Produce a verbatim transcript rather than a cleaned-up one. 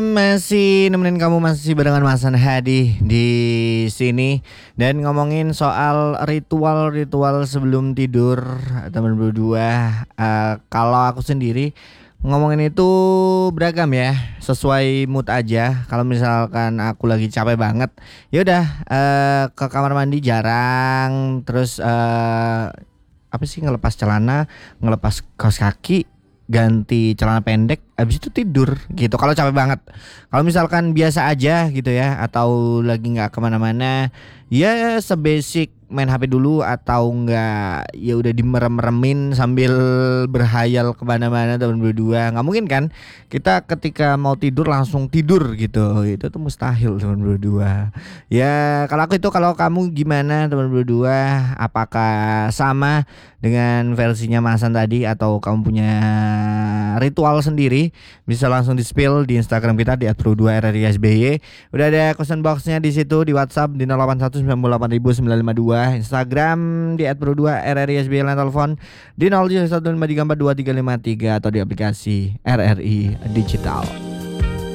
Masih nemenin kamu, masih barengan Mas Hadi di sini dan ngomongin soal ritual-ritual sebelum tidur teman berdua. Eh, kalau aku sendiri ngomongin itu beragam ya, sesuai mood aja. Kalau misalkan aku lagi capek banget, ya udah eh, ke kamar mandi jarang, terus eh, apa sih ngelepas celana, ngelepas kaos kaki, ganti celana pendek, habis itu tidur gitu. Kalau capek banget, kalau misalkan biasa aja gitu ya, atau lagi nggak kemana-mana, ya sebasic main H P dulu atau enggak ya udah dimerem-meremin sambil berhayal kemana-mana teman berdua. Nggak mungkin kan kita ketika mau tidur langsung tidur gitu, itu tuh mustahil teman berdua. Ya kalau aku itu, kalau kamu gimana teman berdua? Apakah sama dengan versinya Masan tadi atau kamu punya ritual sendiri? Bisa langsung di spill di Instagram kita di at pro dua r r i s b y. Udah ada question boxnya di situ, di WhatsApp di nol delapan satu sembilan delapan sembilan lima dua, Instagram di at pro dua r r i s b y, line telepon di nol tujuh satu lima tiga empat dua tiga lima tiga atau di aplikasi R R I Digital.